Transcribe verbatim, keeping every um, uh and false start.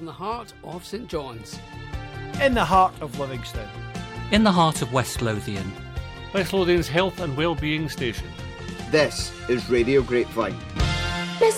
the heart of St John's. In the heart of Livingston. In the heart of West Lothian. West Lothian's health and well-being station. This is Radio Grapevine.